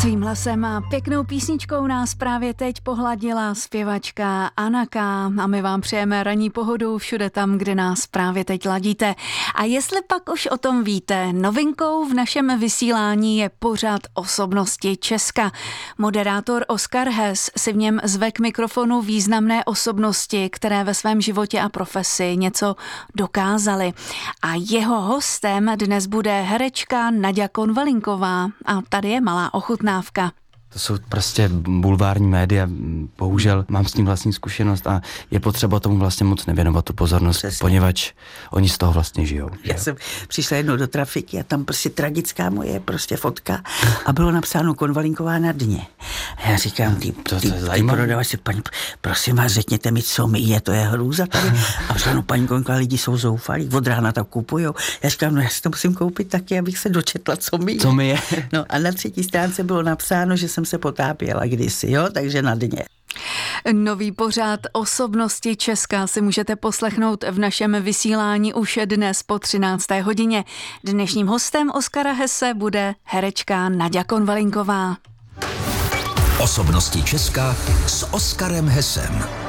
Svým hlasem a pěknou písničkou nás právě teď pohladila zpěvačka Anaka a my vám přejeme ranní pohodu všude tam, kde nás právě teď ladíte. A jestli pak už o tom víte, novinkou v našem vysílání je pořad Osobnosti Česka. Moderátor Oskar Hess si v něm zve k mikrofonu významné osobnosti, které ve svém životě a profesi něco dokázaly. A jeho hostem dnes bude herečka Naďa Konvalinková. A tady je malá ochutnávka. To jsou prostě bulvární média, bohužel mám s tím vlastní zkušenost a je potřeba tomu vlastně moc nevěnovat tu pozornost, poněvadž oni z toho vlastně žijou. Já jsem přišla jednou do trafiky a tam prostě tragická moje prostě fotka a bylo napsáno Konvalinková na dně. A já říkám, ty prodavač, paní, prosím vás, řekněte mi, co mi je, to je hrůza tady. A říkám, paní Konvalinková, lidi jsou zoufalí, od rána tak kupujou. Já říkám, já si to musím koupit taky, abych se dočetla, co mi je. No a na 3. stránce bylo napsáno, že jsem se potápěla kdysi, jo, takže na dně. Nový pořad Osobnosti Česka si můžete poslechnout v našem vysílání už dnes po 13. hodině. Dnešním hostem Oskara Hesse bude herečka Naďa Konvalinková. Osobnosti Česka s Oskarem Hessem.